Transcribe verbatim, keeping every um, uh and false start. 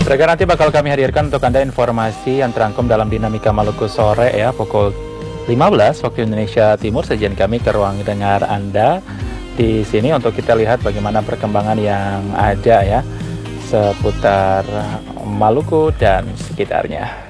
Mereka nanti bakal kami hadirkan untuk Anda informasi yang terangkum dalam Dinamika Maluku sore ya, pukul lima belas waktu Indonesia Timur. Sajian kami ke ruang dengar Anda di sini untuk kita lihat bagaimana perkembangan yang ada ya seputar Maluku dan sekitarnya.